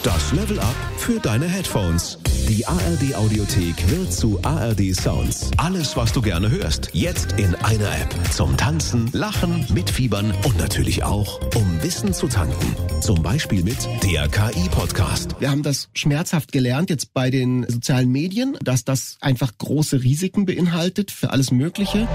Das Level Up für deine Headphones. Die ARD Audiothek wird zu ARD Sounds. Alles, was du gerne hörst, jetzt in einer App. Zum Tanzen, Lachen, Mitfiebern und natürlich auch, um Wissen zu tanken. Zum Beispiel mit der KI-Podcast. Wir haben das schmerzhaft gelernt jetzt bei den sozialen Medien, dass das einfach große Risiken beinhaltet für alles Mögliche.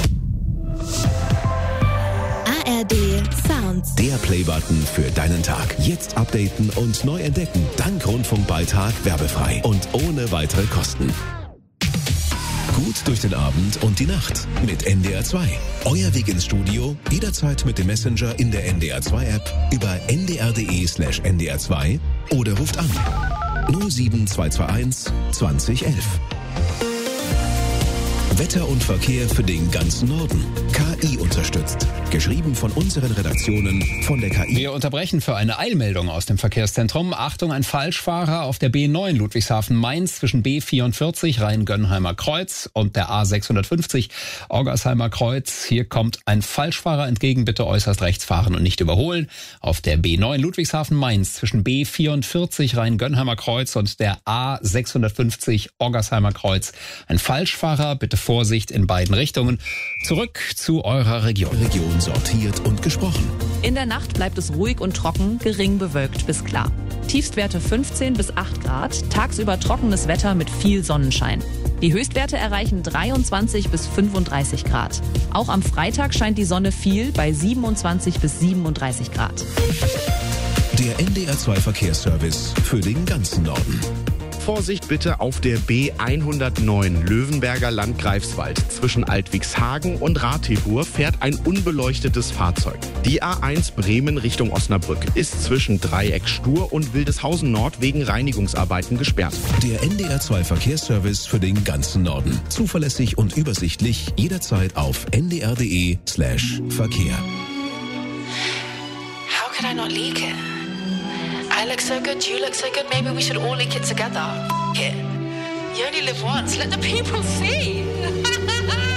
ARD Sounds. Der Playbutton für deinen Tag. Jetzt updaten und neu entdecken. Dank Rundfunkbeitrag werbefrei und ohne weitere Kosten. Gut durch den Abend und die Nacht mit NDR 2. Euer Weg ins Studio, jederzeit mit dem Messenger in der NDR 2 App über ndr.de/ndr 2 oder ruft an 07221 2011. Wetter und Verkehr für den ganzen Norden. KI unterstützt. Geschrieben von unseren Redaktionen von der KI. Wir unterbrechen für eine Eilmeldung aus dem Verkehrszentrum. Achtung, ein Falschfahrer auf der B9 Ludwigshafen-Mainz zwischen B44 Rhein-Gönnheimer Kreuz und der A650 Orgersheimer Kreuz. Hier kommt ein Falschfahrer entgegen. Bitte äußerst rechts fahren und nicht überholen. Auf der B9 Ludwigshafen-Mainz zwischen B44 Rhein-Gönnheimer Kreuz und der A650 Orgersheimer Kreuz. Ein Falschfahrer, bitte Vorsicht in beiden Richtungen. Zurück zu eurer Region. Region sortiert und gesprochen. In der Nacht bleibt es ruhig und trocken, gering bewölkt bis klar. Tiefstwerte 15 bis 8 Grad, tagsüber trockenes Wetter mit viel Sonnenschein. Die Höchstwerte erreichen 23 bis 35 Grad. Auch am Freitag scheint die Sonne viel bei 27 bis 37 Grad. Der NDR 2 Verkehrsservice für den ganzen Norden. Vorsicht bitte auf der B109 Löwenberger Land Greifswald. Zwischen Altwigshagen und Ratibur fährt ein unbeleuchtetes Fahrzeug. Die A1 Bremen Richtung Osnabrück ist zwischen Dreieck Stur und Wildeshausen Nord wegen Reinigungsarbeiten gesperrt. Der NDR 2 Verkehrsservice für den ganzen Norden. Zuverlässig und übersichtlich, jederzeit auf ndr.de/Verkehr. How could I not leak it? I look so good, you look so good, maybe we should all leak it together. Here. You only live once, let the people see.